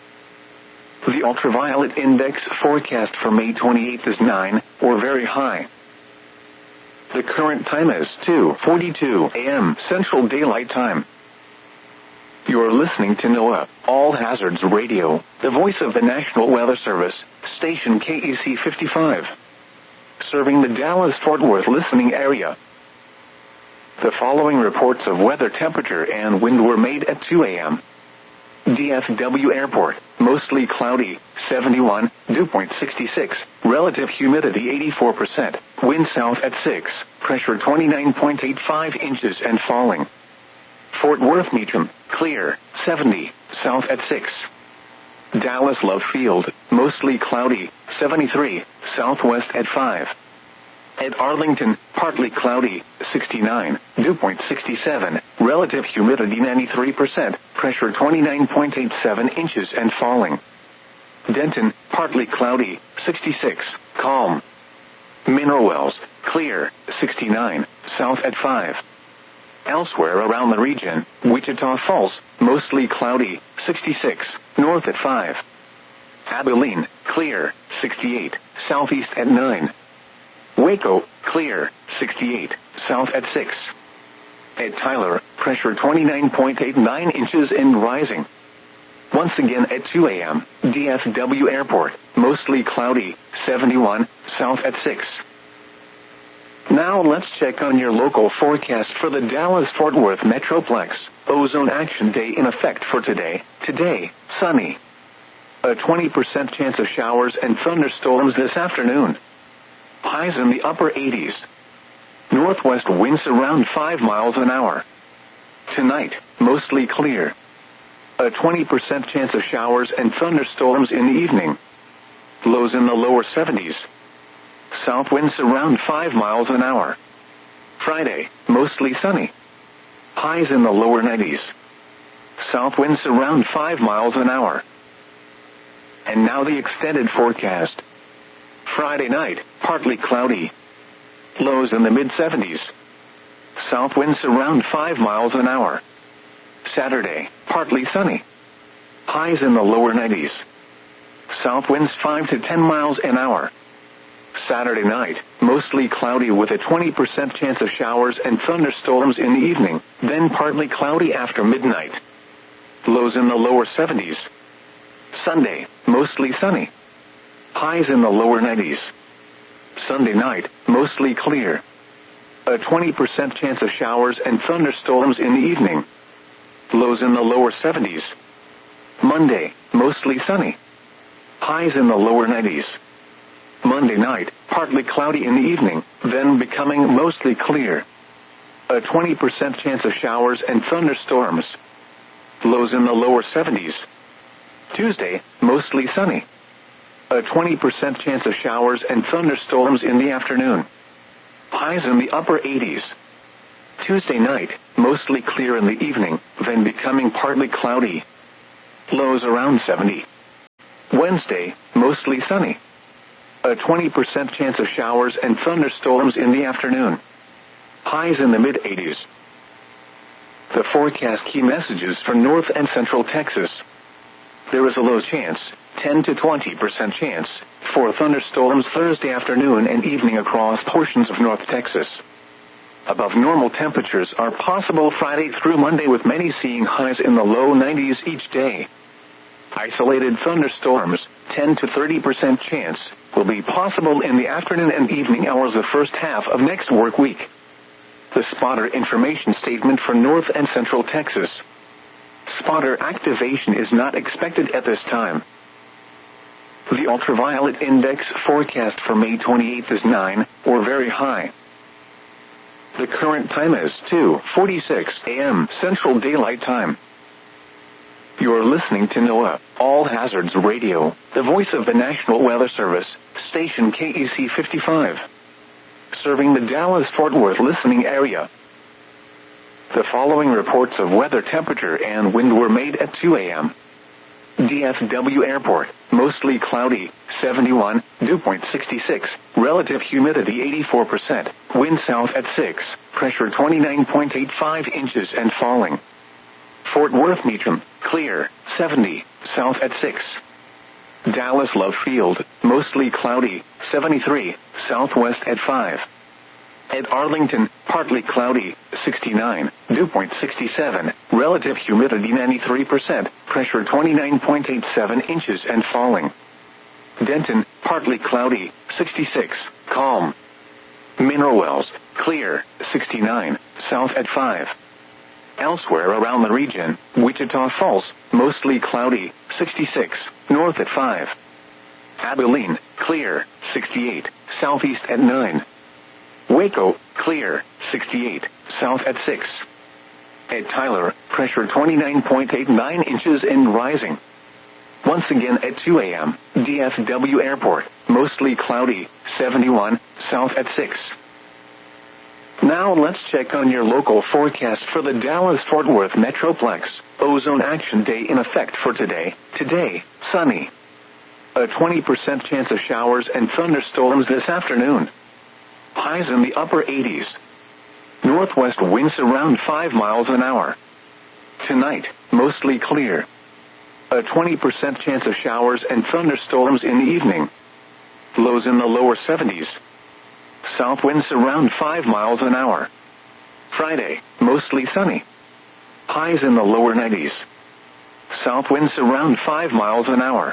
Speaker 1: The ultraviolet index forecast for May twenty-eighth is nine, or very high. The current time is two forty-two a m Central Daylight Time. You're listening to NOAA All Hazards Radio, the voice of the National Weather Service, station K E C fifty-five. Serving the Dallas-Fort Worth listening area. The following reports of weather, temperature, and wind were made at two a m D F W Airport, mostly cloudy, seventy-one, dew point sixty-six, relative humidity eighty-four percent, wind south at six, pressure twenty-nine point eight five inches and falling. Fort Worth Meacham, clear, seventy, south at six. Dallas Love Field, mostly cloudy, seventy-three, southwest at five. At Arlington, partly cloudy, sixty-nine, dew point sixty-seven, relative humidity ninety-three percent, pressure twenty-nine point eight seven inches and falling. Denton, partly cloudy, sixty-six, calm. Mineral Wells, clear, sixty-nine, south at five. Elsewhere around the region, Wichita Falls, mostly cloudy, sixty-six, north at five. Abilene, clear, sixty-eight, southeast at nine. Waco, clear, sixty-eight, south at six. At Tyler, pressure twenty-nine point eight nine inches and rising. Once again at two a m, D F W Airport, mostly cloudy, seventy-one, south at six. Now let's check on your local forecast for the Dallas-Fort Worth Metroplex. Ozone Action Day in effect for today. Today, sunny. A twenty percent chance of showers and thunderstorms this afternoon. Highs in the upper eighties. Northwest winds around five miles an hour. Tonight, mostly clear. A twenty percent chance of showers and thunderstorms in the evening. Lows in the lower seventies. South winds around five miles an hour. Friday, mostly sunny. Highs in the lower nineties. South winds around five miles an hour. And now the extended forecast. Friday night, partly cloudy. Lows in the mid-seventies. South winds around five miles an hour. Saturday, partly sunny. Highs in the lower nineties. South winds five to ten miles an hour. Saturday night, mostly cloudy with a twenty percent chance of showers and thunderstorms in the evening, then partly cloudy after midnight. Lows in the lower seventies. Sunday, mostly sunny. Highs in the lower nineties. Sunday night, mostly clear. A twenty percent chance of showers and thunderstorms in the evening. Lows in the lower seventies. Monday, mostly sunny. Highs in the lower nineties. Monday night, partly cloudy in the evening, then becoming mostly clear. A twenty percent chance of showers and thunderstorms. Lows in the lower seventies. Tuesday, mostly sunny. A twenty percent chance of showers and thunderstorms in the afternoon. Highs in the upper eighties. Tuesday night, mostly clear in the evening, then becoming partly cloudy. Lows around seventy. Wednesday, mostly sunny. A twenty percent chance of showers and thunderstorms in the afternoon. Highs in the mid-eighties. The forecast key messages for North and Central Texas. There is a low chance, ten to twenty percent chance, for thunderstorms Thursday afternoon and evening across portions of North Texas. Above normal temperatures are possible Friday through Monday, with many seeing highs in the low nineties each day. Isolated thunderstorms, ten to thirty percent chance, will be possible in the afternoon and evening hours of the first half of next work week. The spotter information statement for North and Central Texas. Spotter activation is not expected at this time. The ultraviolet index forecast for May twenty-eighth is nine, or very high. The current time is two forty-six a.m. Central Daylight Time. You're listening to NOAA, All Hazards Radio, the voice of the National Weather Service, station K E C fifty-five. Serving the Dallas-Fort Worth listening area. The following reports of weather, temperature, and wind were made at two a.m. D F W Airport, mostly cloudy, seventy-one, dew point sixty-six, relative humidity eighty-four percent, wind south at six, pressure twenty-nine point eight five inches and falling. Fort Worth Meacham, clear, seventy, south at six. Dallas Love Field, mostly cloudy, seventy-three, southwest at five. At Arlington, partly cloudy, sixty-nine, dew point sixty-seven, relative humidity ninety-three percent, pressure twenty-nine point eight seven inches and falling. Denton, partly cloudy, sixty-six, calm. Mineral Wells, clear, sixty-nine, south at five. Elsewhere around the region, Wichita Falls, mostly cloudy, sixty-six, north at five. Abilene, clear, sixty-eight, southeast at nine. Waco, clear, sixty-eight, south at six. At Tyler, pressure twenty-nine point eight nine inches and rising. Once again at two a.m., D F W Airport, mostly cloudy, seventy-one, south at six. Now let's check on your local forecast for the Dallas-Fort Worth Metroplex. Ozone Action Day in effect for today. Today, sunny. A twenty percent chance of showers and thunderstorms this afternoon. Highs in the upper eighties. Northwest winds around five miles an hour. Tonight, mostly clear. A twenty percent chance of showers and thunderstorms in the evening. Lows in the lower seventies. South winds around five miles an hour. Friday, mostly sunny. Highs in the lower nineties. South winds around five miles an hour.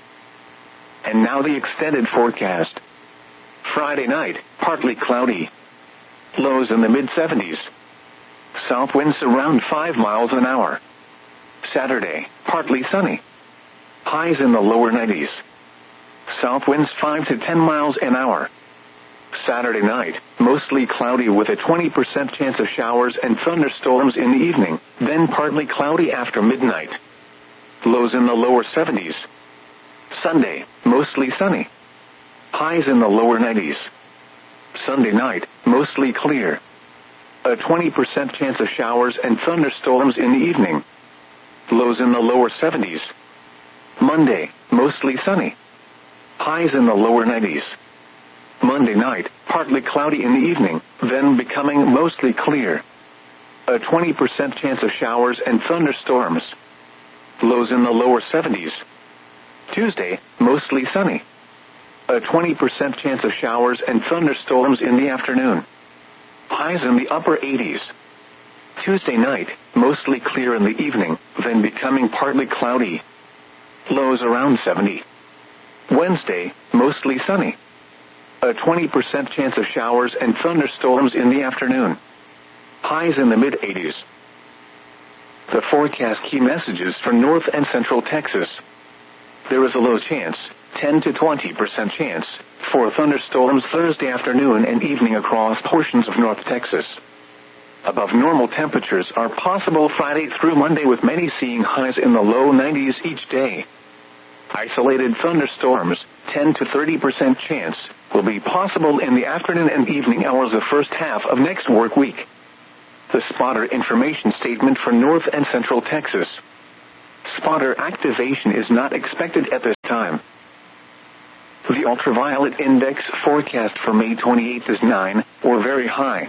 Speaker 1: And now the extended forecast. Friday night, partly cloudy. Lows in the mid-seventies. South winds around five miles an hour. Saturday, partly sunny. Highs in the lower nineties. South winds five to ten miles an hour. Saturday night, mostly cloudy with a twenty percent chance of showers and thunderstorms in the evening, then partly cloudy after midnight. Lows in the lower seventies. Sunday, mostly sunny. Highs in the lower nineties. Sunday night, mostly clear. A twenty percent chance of showers and thunderstorms in the evening. Lows in the lower seventies. Monday, mostly sunny. Highs in the lower nineties. Monday night, partly cloudy in the evening, then becoming mostly clear. A twenty percent chance of showers and thunderstorms. Lows in the lower seventies. Tuesday, mostly sunny. A twenty percent chance of showers and thunderstorms in the afternoon. Highs in the upper eighties. Tuesday night, mostly clear in the evening, then becoming partly cloudy. Lows around seventy. Wednesday, mostly sunny. A twenty percent chance of showers and thunderstorms in the afternoon. Highs in the mid-eighties. The forecast key messages for North and Central Texas. There is a low chance, ten to twenty percent chance, for thunderstorms Thursday afternoon and evening across portions of North Texas. Above normal temperatures are possible Friday through Monday, with many seeing highs in the low nineties each day. Isolated thunderstorms, ten to thirty percent chance, will be possible in the afternoon and evening hours of the first half of next work week. The spotter information statement for North and Central Texas. Spotter activation is not expected at this time. The ultraviolet index forecast for May twenty-eighth is nine, or very high.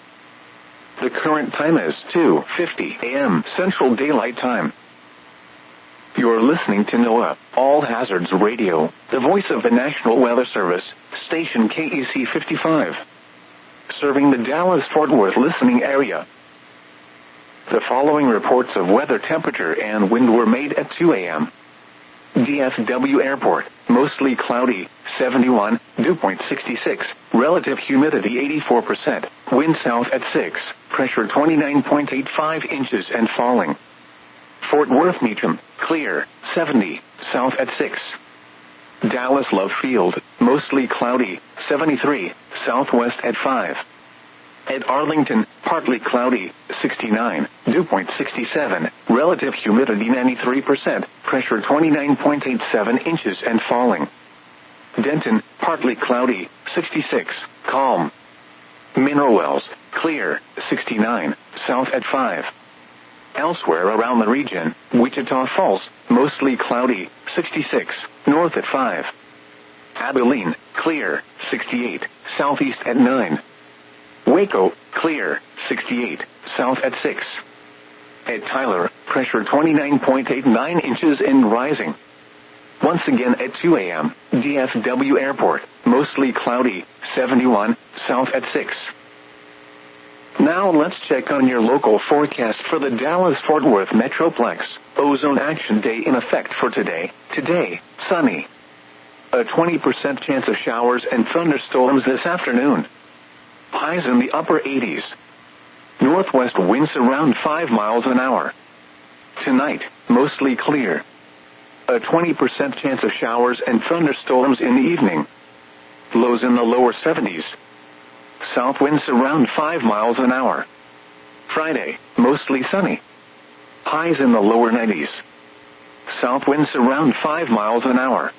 Speaker 1: The current time is two fifty a.m. Central Daylight Time. You're listening to NOAA, All Hazards Radio, the voice of the National Weather Service, station K E C fifty-five. Serving the Dallas-Fort Worth listening area. The following reports of weather temperature and wind were made at two a.m. D F W Airport, mostly cloudy, seventy-one, dew point sixty-six, relative humidity eighty-four percent, wind south at six, pressure twenty-nine point eight five inches and falling. Fort Worth Meacham, clear, seventy, south at six. Dallas Love Field, mostly cloudy, seventy-three, southwest at five. At Arlington, partly cloudy, sixty-nine, dew point sixty-seven, relative humidity ninety-three percent, pressure twenty-nine point eight seven inches and falling. Denton, partly cloudy, sixty-six, calm. Mineral Wells, clear, sixty-nine, south at five. Elsewhere around the region, Wichita Falls, mostly cloudy, sixty-six, north at five. Abilene, clear, sixty-eight, southeast at nine. Waco, clear, sixty-eight, south at six. At Tyler, pressure twenty-nine point eight nine inches and rising. Once again at two a.m., D F W Airport, mostly cloudy, seventy-one, south at six. Now let's check on your local forecast for the Dallas-Fort Worth Metroplex. Ozone Action Day in effect for today. Today, sunny. A twenty percent chance of showers and thunderstorms this afternoon. Highs in the upper eighties. Northwest winds around five miles an hour. Tonight, mostly clear. A twenty percent chance of showers and thunderstorms in the evening. Lows in the lower seventies. South winds around five miles an hour. Friday, mostly sunny. Highs in the lower nineties. South winds around five miles an hour.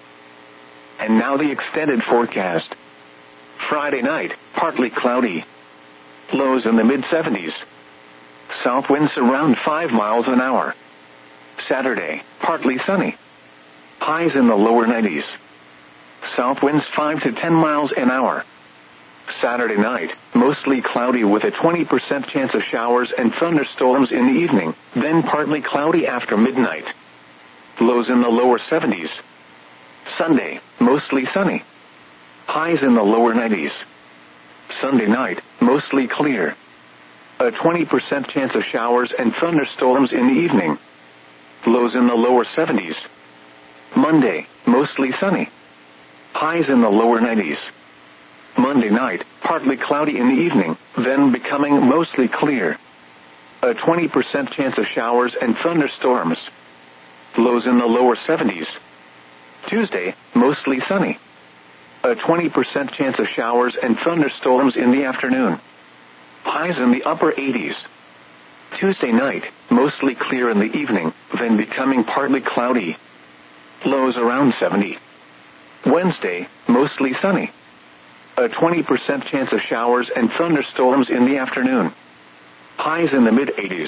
Speaker 1: And now the extended forecast. Friday night, partly cloudy. Lows in the mid-seventies. South winds around five miles an hour. Saturday, partly sunny. Highs in the lower nineties. South winds five to ten miles an hour. Saturday night, mostly cloudy with a twenty percent chance of showers and thunderstorms in the evening, then partly cloudy after midnight. Lows in the lower seventies. Sunday, mostly sunny. Highs in the lower nineties. Sunday night, mostly clear. A twenty percent chance of showers and thunderstorms in the evening. Lows in the lower seventies. Monday, mostly sunny. Highs in the lower nineties. Monday night, partly cloudy in the evening, then becoming mostly clear. A twenty percent chance of showers and thunderstorms. Lows in the lower seventies. Tuesday, mostly sunny. A twenty percent chance of showers and thunderstorms in the afternoon. Highs in the upper eighties. Tuesday night, mostly clear in the evening, then becoming partly cloudy. Lows around seventy. Wednesday, mostly sunny. A twenty percent chance of showers and thunderstorms in the afternoon. Highs in the mid-eighties.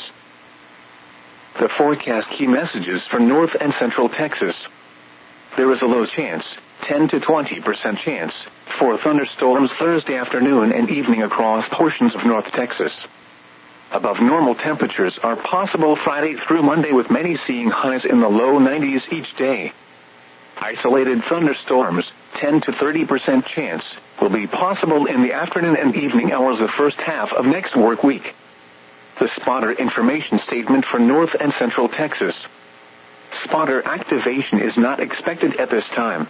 Speaker 1: The forecast key messages for North and Central Texas. There is a low chance, ten to twenty percent chance, for thunderstorms Thursday afternoon and evening across portions of North Texas. Above normal temperatures are possible Friday through Monday, with many seeing highs in the low nineties each day. Isolated thunderstorms, ten to thirty percent chance, will be possible in the afternoon and evening hours of the first half of next work week. The spotter information statement for North and Central Texas. Spotter activation is not expected at this time.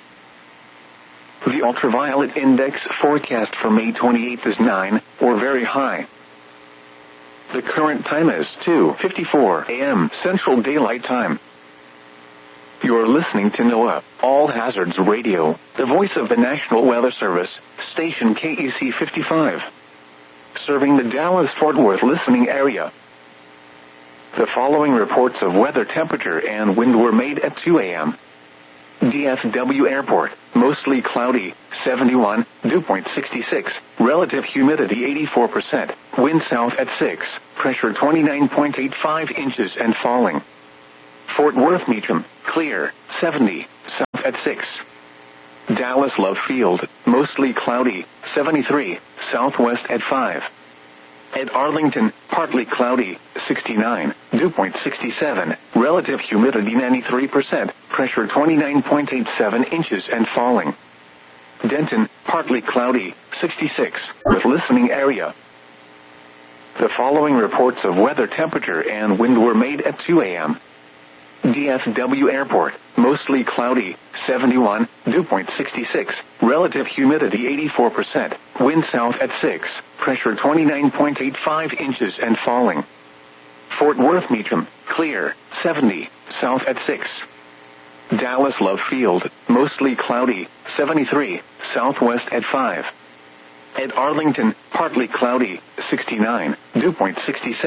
Speaker 1: The ultraviolet index forecast for May twenty-eighth is nine, or very high. The current time is two fifty-four a.m. Central Daylight Time. You're listening to NOAA, All Hazards Radio, the voice of the National Weather Service, station K E C fifty-five. Serving the Dallas-Fort Worth listening area. The following reports of weather temperature and wind were made at two a.m. D F W Airport, mostly cloudy, seventy-one, dew point sixty-six, relative humidity eighty-four percent, wind south at six, pressure twenty-nine point eight five inches and falling. Fort Worth Meacham, clear, seventy, south at six. Dallas Love Field, mostly cloudy, seventy-three, southwest at five. At Arlington, partly cloudy, sixty-nine, dew point sixty-seven, relative humidity ninety-three percent, pressure twenty-nine point eight seven inches and falling. Denton, partly cloudy, sixty-six, with listening area. The following reports of weather temperature and wind were made at two a.m. D F W Airport, mostly cloudy, seventy-one, dew point sixty-six, relative humidity eighty-four percent, wind south at six, pressure twenty-nine point eight five inches and falling. Fort Worth Meacham, clear, seventy, south at six. Dallas Love Field, mostly cloudy, seventy-three, southwest at five. At Arlington, partly cloudy, sixty-nine, dew point sixty-seven.